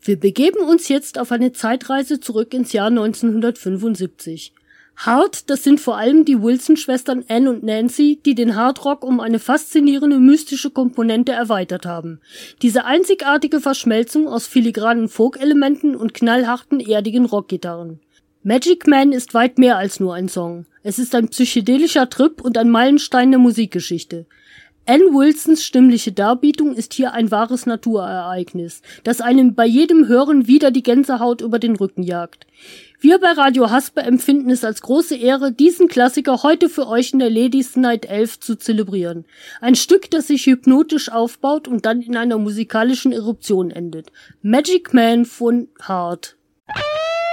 Wir begeben uns jetzt auf eine Zeitreise zurück ins Jahr 1975. Hard, das sind vor allem die Wilson-Schwestern Ann und Nancy, die den Hardrock um eine faszinierende mystische Komponente erweitert haben. Diese einzigartige Verschmelzung aus filigranen Folk-Elementen und knallharten, erdigen Rockgitarren. Magic Man ist weit mehr als nur ein Song. Es ist ein psychedelischer Trip und ein Meilenstein der Musikgeschichte. Ann Wilsons stimmliche Darbietung ist hier ein wahres Naturereignis, das einem bei jedem Hören wieder die Gänsehaut über den Rücken jagt. Wir bei Radio Haspe empfinden es als große Ehre, diesen Klassiker heute für euch in der Ladies Night 11 zu zelebrieren. Ein Stück, das sich hypnotisch aufbaut und dann in einer musikalischen Eruption endet. Magic Man von Hard.